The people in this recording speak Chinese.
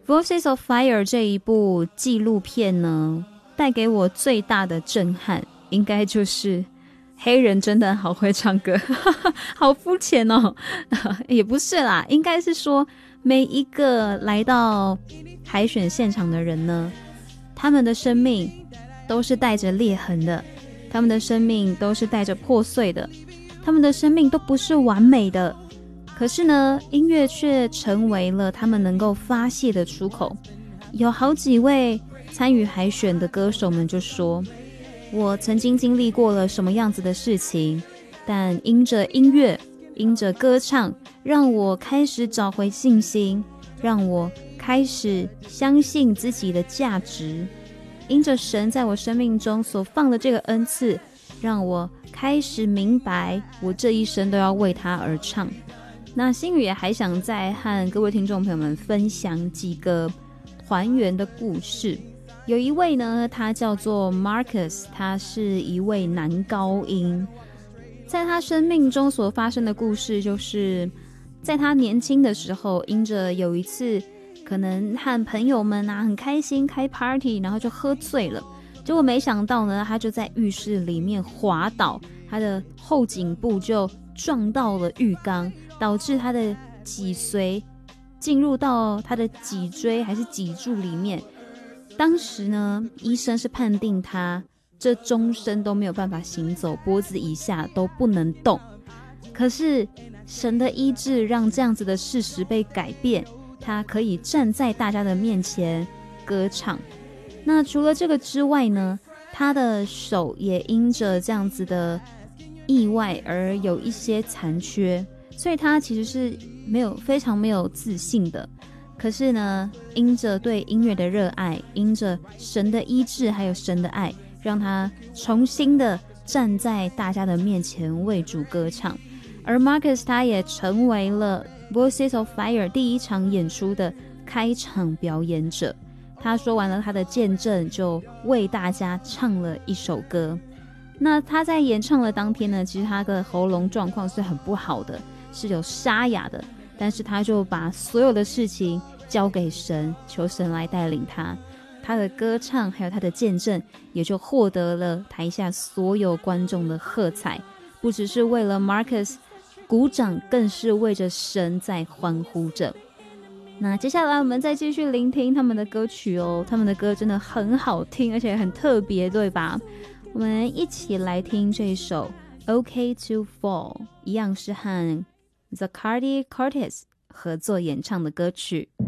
Voices of Fire 这一部纪录片呢，带给我最大的震撼应该就是黑人真的好会唱歌好肤浅哦也不是啦，应该是说每一个来到海选现场的人呢，他们的生命都是带着裂痕的，他们的生命都是带着破碎的，他们的生命都不是完美的，可是呢，音乐却成为了他们能够发泄的出口。有好几位参与海选的歌手们就说，我曾经经历过了什么样子的事情，但因着音乐，因着歌唱，让我开始找回信心，让我开始相信自己的价值，因着神在我生命中所放的这个恩赐，让我开始明白我这一生都要为他而唱。那星宇也还想再和各位听众朋友们分享几个团员的故事。有一位呢，他叫做 Marcus， 他是一位男高音。在他生命中所发生的故事，就是在他年轻的时候，因着有一次可能和朋友们很开心开 party， 然后就喝醉了，结果没想到呢，他就在浴室里面滑倒，他的后颈部就撞到了浴缸，导致他的脊髓进入到他的脊椎还是脊柱里面。当时呢，医生是判定他这终身都没有办法行走，脖子以下都不能动。可是神的医治让这样子的事实被改变，他可以站在大家的面前歌唱。那除了这个之外呢，他的手也因着这样子的意外而有一些残缺，所以他其实是非常没有自信的。可是呢，因着对音乐的热爱，因着神的医治还有神的爱，让他重新的站在大家的面前为主歌唱。而 Marcus 他也成为了 Voices of Fire 第一场演出的开场表演者。他说完了他的见证，就为大家唱了一首歌。那他在演唱的当天呢，其实他的喉咙状况是很不好的，是有沙哑的，但是他就把所有的事情交给神，求神来带领他。他的歌唱还有他的见证也就获得了台下所有观众的喝彩，不只是为了 Marcus 鼓掌，更是为着神在欢呼着。那接下来我们再继续聆听他们的歌曲哦，他们的歌真的很好听，而且很特别，对吧？我们一起来听这首 OK to Fall， 一样是和 Zacardi Cortez 合作演唱的歌曲。